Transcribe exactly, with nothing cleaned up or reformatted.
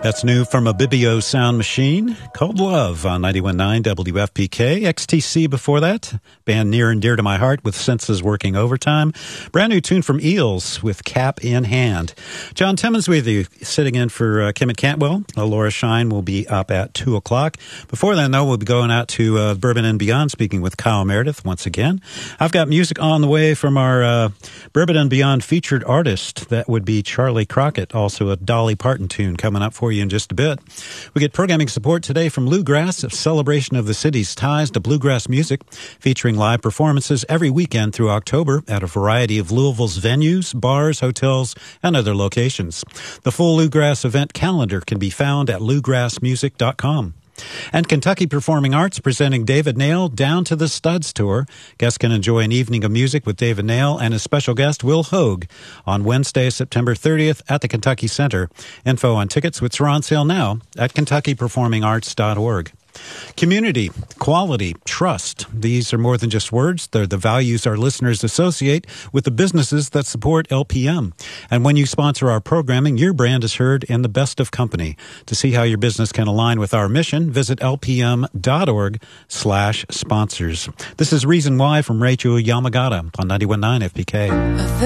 That's new from a Bibio Sound Machine called Love on ninety-one point nine W F P K. X T C before that, band near and dear to my heart with Senses Working Overtime. Brand new tune from Eels with Cap in Hand. John Timmons with you, sitting in for uh, Kim and Cantwell. Uh, Laura Shine will be up at two o'clock. Before then, though, we'll be going out to uh, Bourbon and Beyond, speaking with Kyle Meredith once again. I've got music on the way from our uh, Bourbon and Beyond featured artist. That would be Charlie Crockett, also a Dolly Parton tune coming up for you in just a bit. We get programming support today from Bluegrass, a celebration of the city's ties to bluegrass music, featuring live performances every weekend through October at a variety of Louisville's venues, bars, hotels, and other locations. The full Bluegrass event calendar can be found at bluegrass music dot com. And Kentucky Performing Arts presenting David Nail Down to the Studs Tour. Guests can enjoy an evening of music with David Nail and his special guest Will Hogue on Wednesday, September thirtieth at the Kentucky Center. Info on tickets, which are on sale now at kentucky performing arts dot org. Community, quality, trust. These are more than just words. They're the values our listeners associate with the businesses that support L P M. And when you sponsor our programming, your brand is heard in the best of company. To see how your business can align with our mission, visit L P M dot org slash sponsors. This is Reason Why from Rachel Yamagata on ninety-one point nine F P K.